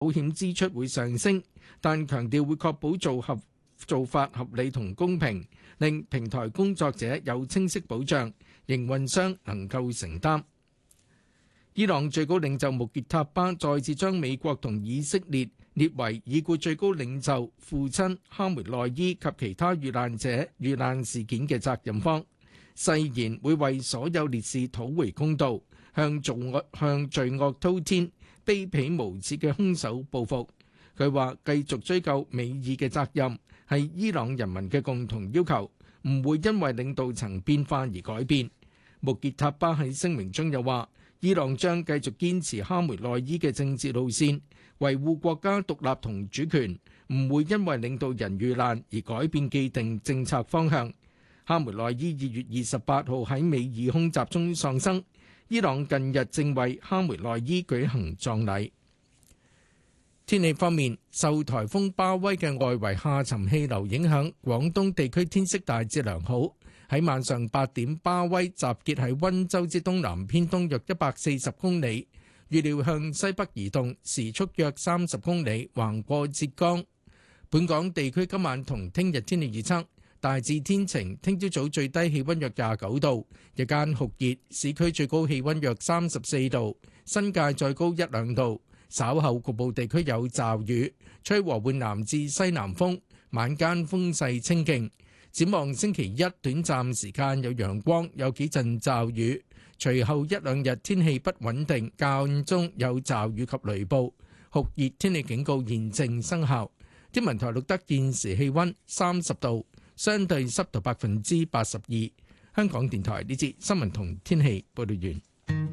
保險支出會上升，但強調會確保做法合理同公平，令平台工作者有清晰保障，營運商能夠承擔。伊朗最高領袖穆傑塔巴再次將美國同以色列列為已故最高領袖父親哈梅內伊及其他遇難者遇難事件嘅責任方，誓言會為所有烈士討回公道，向罪惡滔天、卑鄙無恥嘅兇手報復。佢話繼續追究美伊嘅責任係伊朗人民嘅共同要求，唔會因為領導層變化而改變。穆傑塔巴喺聲明中又話，伊朗將繼續堅持哈梅內伊嘅政治路線，維護國家獨立同主權，唔會因為領導人遇難而改變既定政策方向。哈梅內伊2月28號喺美爾空襲中喪生，伊朗近日正為哈梅內伊舉行葬禮。天氣方面，受颱風巴威嘅外圍下沉氣流影響，廣東地區天色大致良好。喺晚上8點，巴威集結喺溫州之東南偏東約140公里，預料向西北移動，時速約30公里，橫過浙江。本港地區今晚同聽日天氣預測大致天晴，聽朝早最低氣溫約29度，日間酷熱，市區最高氣溫約34度，新界再高1-2度。稍後局部地區有驟雨，吹和緩南至西南風，晚間風勢清勁。展望星期一，短暫時間有陽光，有幾陣驟雨。隨後1-2日天氣不穩定，間中有驟雨及雷暴。酷熱天氣警告現正生效。天文台錄得現時氣溫30度，相對濕度82%。香港電台呢節新聞同天氣報道完。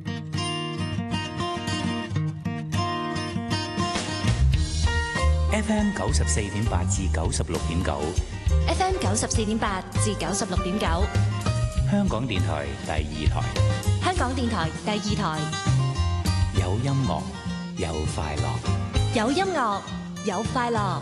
FM 94.8至96.9 FM 94.8至96.9， 香港電台第2台。 香港電台第2台， 有音樂，有快樂， 有音樂，有快樂。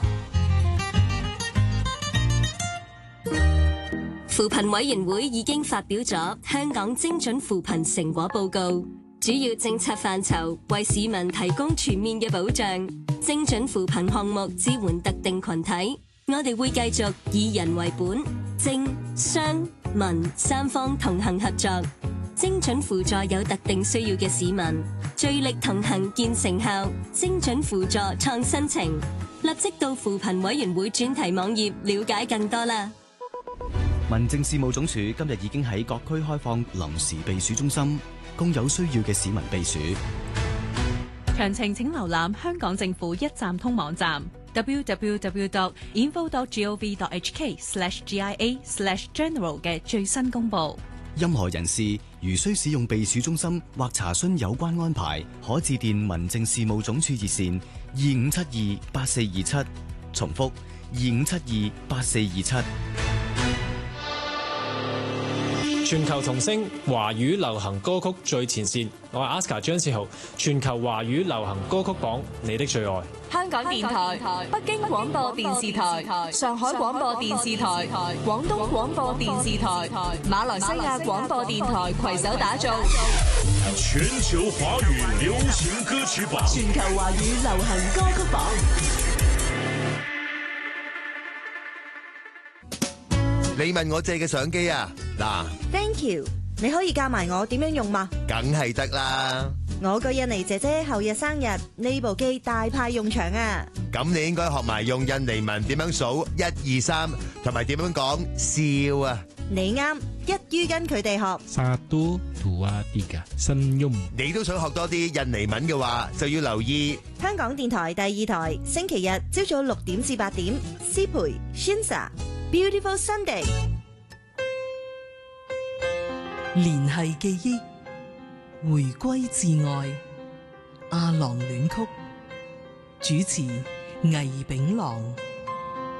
扶貧委員會已經發表咗香港精準扶貧成果報告，主要政策範疇為市民提供全面嘅保障。精準扶貧項目支援特定群體，我哋會繼續以人為本，政商民三方同行合作，精準輔助有特定需要嘅市民，聚力同行見成效。精準輔助創新程，立即到扶貧委員會專題網頁了解更多啦。 民政事務總署今日已經喺各區開放臨時避暑中心，供有需要嘅市民避暑。 詳情請瀏覽香港政府一站通網站 www.info.gov.hk/GIA/general 嘅最新公佈。 任何人士如需使用避暑中心或查詢有關安排，可致電民政事務總署熱線25728427，重複25728427。 全球同聲華語流行歌曲最前線，我係 Aska 張志豪，全球華語流行歌曲榜你的最愛。 香港電台、北京廣播電視台、上海廣播電視台、廣東廣播電視台、馬來西亞廣播電台攜手打造全球華語流行歌曲榜。 全球華語流行歌曲榜。 你問我借嘅相機啊？嗱 ，Thank you， 你可以教埋我點樣用嘛？ 梗係得啦。 我個印尼姐姐後日生日，呢部機大派用場啊！ 咁你應該學埋用印尼文點樣數1、2、3，同埋點樣講笑啊！ 你啱，一於跟佢哋學。 Satu, dua, tiga， senyum。 你都想學多啲印尼文嘅話，就要留意香港電台第2台，星期日朝早6點至8點，思培 Shinsa。Beautiful Sunday， 聯繫記憶，回歸至愛，阿郎戀曲，主持魏炳郎。